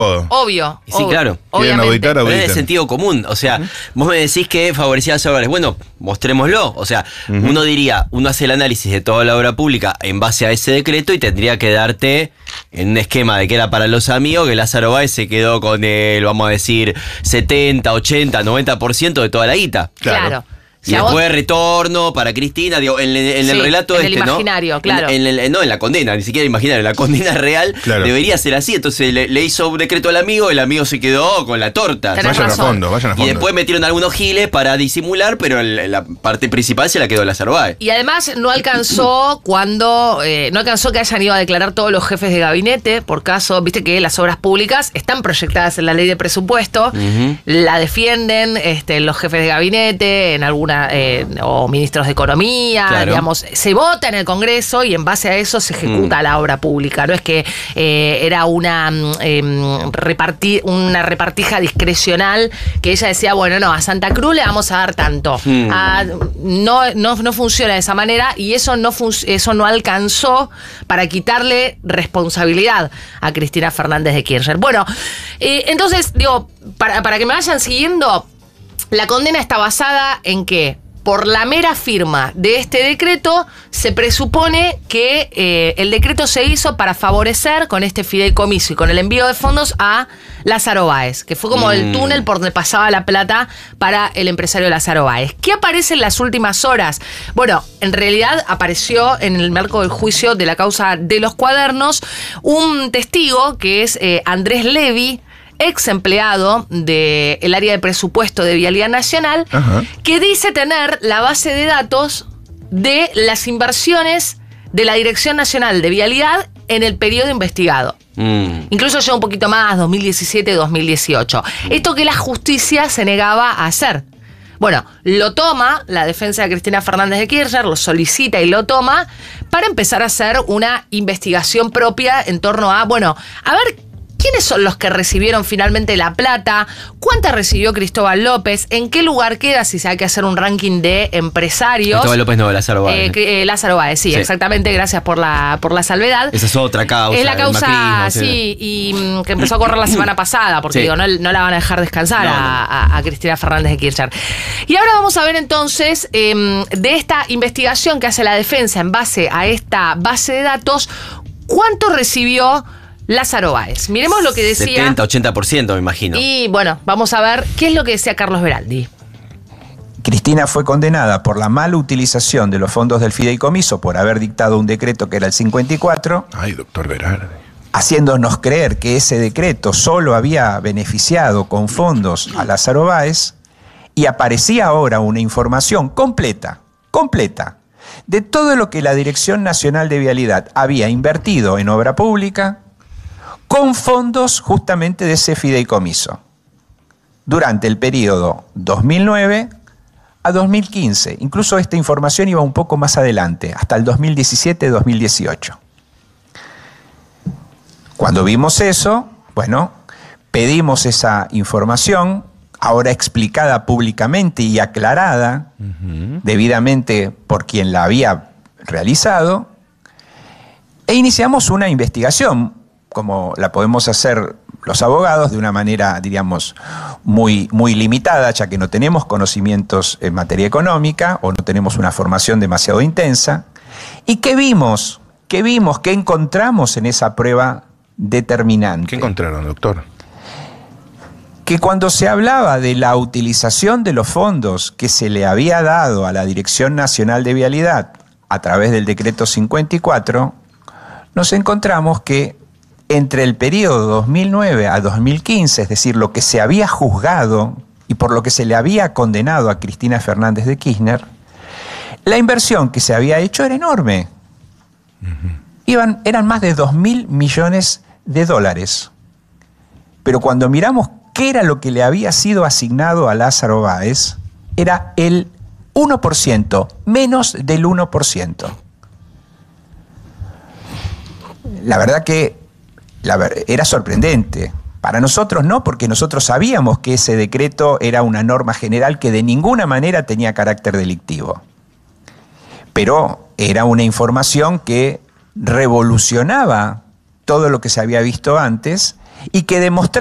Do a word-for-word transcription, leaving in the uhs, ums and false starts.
Todo. Obvio. Sí, claro. Quieren auditar, Pero es auditan. de sentido común. O sea, uh-huh. vos me decís que favorecía a las obras. Bueno, mostrémoslo. O sea, uh-huh. uno diría, uno hace el análisis de toda la obra pública en base a ese decreto y tendría que darte en un esquema de que era para los amigos, que Lázaro Báez se quedó con el, vamos a decir, setenta, ochenta, noventa por ciento de toda la guita. Claro. claro. Y después vos... retorno para Cristina, digo, en, en sí, el relato en este, el imaginario, ¿no? claro. En, en el, no, en la condena, ni siquiera imaginario, en la condena real claro. debería ser así. Entonces le, le hizo un decreto al amigo, el amigo se quedó con la torta. Tenés vayan razón. a fondo, vayan a fondo. Y después metieron algunos giles para disimular, pero el, la parte principal se la quedó Lázaro Báez. Y además no alcanzó cuando, eh, no alcanzó que hayan ido a declarar todos los jefes de gabinete, por caso, viste que las obras públicas están proyectadas en la ley de presupuesto, uh-huh. la defienden este, los jefes de gabinete, en alguna... Eh, o ministros de Economía, claro. digamos, se vota en el Congreso y en base a eso se ejecuta mm. la obra pública. No es que eh, era una, eh, reparti, una repartija discrecional que ella decía, bueno, no, a Santa Cruz le vamos a dar tanto. Mm. A, no, no, no funciona de esa manera y eso no, eso no alcanzó para quitarle responsabilidad a Cristina Fernández de Kirchner. Bueno, eh, entonces, digo, para, para que me vayan siguiendo, la condena está basada en que por la mera firma de este decreto, se presupone que eh, el decreto se hizo para favorecer con este fideicomiso y con el envío de fondos a Lázaro Báez, que fue como mm. el túnel por donde pasaba la plata para el empresario Lázaro Báez. ¿Qué aparece en las últimas horas? Bueno, en realidad apareció en el marco del juicio de la causa de los cuadernos un testigo que es eh, Andrés Levy, ex empleado del área de presupuesto de Vialidad Nacional, Ajá. que dice tener la base de datos de las inversiones de la Dirección Nacional de Vialidad en el periodo investigado. Mm. Incluso ya un poquito más, dos mil diecisiete dos mil dieciocho. Mm. Esto que la justicia se negaba a hacer. Bueno, lo toma la defensa de Cristina Fernández de Kirchner, lo solicita y lo toma para empezar a hacer una investigación propia en torno a, bueno, a ver... ¿quiénes son los que recibieron finalmente la plata? ¿Cuánta recibió Cristóbal López? ¿En qué lugar queda si se hay que hacer un ranking de empresarios? Cristóbal López no, Lázaro Báez. Eh, que, eh, Lázaro Báez, sí, sí, exactamente, gracias por la, por la salvedad. Esa es otra causa. Es la causa, macrismo, sí, y mm, que empezó a correr la semana pasada, porque sí. digo, no, no la van a dejar descansar no, no. A, a, a Cristina Fernández de Kirchner. Y ahora vamos a ver entonces, eh, de esta investigación que hace la defensa en base a esta base de datos, ¿cuánto recibió Lázaro Báez? Miremos lo que decía. setenta, ochenta por ciento me imagino. Y bueno, vamos a ver qué es lo que decía Carlos Beraldi. Cristina fue condenada por la mala utilización de los fondos del fideicomiso por haber dictado un decreto que era el cincuenta y cuatro. Ay, doctor Berardi. Haciéndonos creer que ese decreto solo había beneficiado con fondos a Lázaro Báez, y aparecía ahora una información completa, completa, de todo lo que la Dirección Nacional de Vialidad había invertido en obra pública con fondos justamente de ese fideicomiso durante el periodo dos mil nueve a dos mil quince. Incluso esta información iba un poco más adelante, hasta el dos mil diecisiete dos mil dieciocho. Cuando vimos eso, bueno, pedimos esa información, ahora explicada públicamente y aclarada uh-huh. debidamente por quien la había realizado, e iniciamos una investigación, como la podemos hacer los abogados, de una manera, diríamos, muy, muy limitada, ya que no tenemos conocimientos en materia económica o no tenemos una formación demasiado intensa. ¿Y qué vimos? ¿Qué vimos? ¿Qué encontramos en esa prueba determinante? ¿Qué encontraron, doctor? Que cuando se hablaba de la utilización de los fondos que se le había dado a la Dirección Nacional de Vialidad a través del decreto cincuenta y cuatro, nos encontramos que entre el periodo dos mil nueve a dos mil quince, es decir, lo que se había juzgado y por lo que se le había condenado a Cristina Fernández de Kirchner, la inversión que se había hecho era enorme. Uh-huh. Iban, eran más de dos mil millones de dólares. Pero cuando miramos qué era lo que le había sido asignado a Lázaro Báez, era el uno por ciento, menos del uno por ciento. La verdad que La ver- era sorprendente. Para nosotros no, porque nosotros sabíamos que ese decreto era una norma general que de ninguna manera tenía carácter delictivo. Pero era una información que revolucionaba todo lo que se había visto antes y que demostraba